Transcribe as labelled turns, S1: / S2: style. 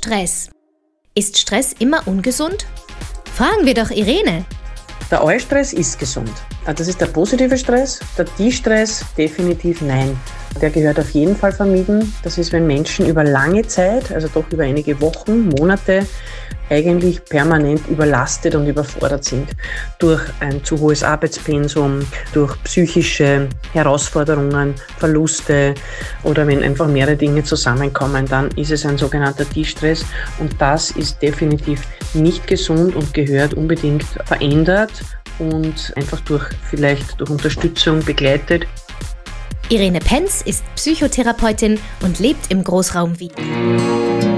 S1: Stress. Ist Stress immer ungesund? Fragen wir doch Irene.
S2: Der Eustress ist gesund. Das ist der positive Stress. Der De-Stress definitiv nein. Der gehört auf jeden Fall vermieden. Das ist, wenn Menschen über lange Zeit, also doch über einige Wochen, Monate, eigentlich permanent überlastet und überfordert sind. Durch ein zu hohes Arbeitspensum, durch psychische Herausforderungen, Verluste oder wenn einfach mehrere Dinge zusammenkommen, dann ist es ein sogenannter De-Stress und das ist definitiv nicht gesund und gehört unbedingt verändert und einfach durch Unterstützung begleitet.
S1: Irene Penz ist Psychotherapeutin und lebt im Großraum Wien.